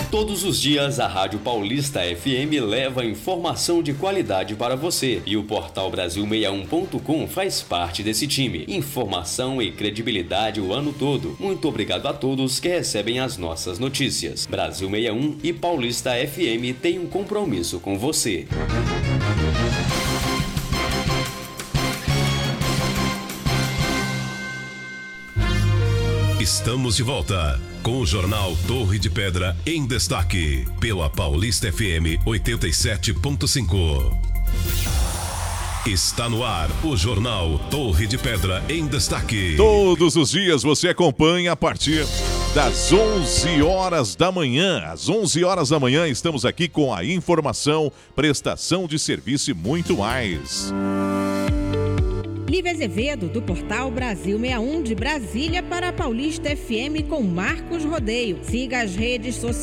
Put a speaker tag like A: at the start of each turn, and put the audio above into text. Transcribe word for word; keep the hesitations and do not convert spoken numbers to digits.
A: Todos os dias, a Rádio Paulista F M leva informação de qualidade para você. E o portal Brasil sessenta e um ponto com faz parte desse time. Informação e credibilidade o ano todo. Muito obrigado a todos que recebem as nossas notícias. Brasil sessenta e um e Paulista F M têm um compromisso com você.
B: Estamos de volta com o Jornal Torre de Pedra em destaque pela Paulista F M oitenta e sete ponto cinco. Está no ar o Jornal Torre de Pedra em destaque.
C: Todos os dias você acompanha a partir das onze horas da manhã. Às onze horas da manhã estamos aqui com a informação, prestação de serviço e muito mais.
D: Lívia Azevedo, do portal Brasil sessenta e um de Brasília para a Paulista F M com Marcos Rodeio. Siga as redes sociais.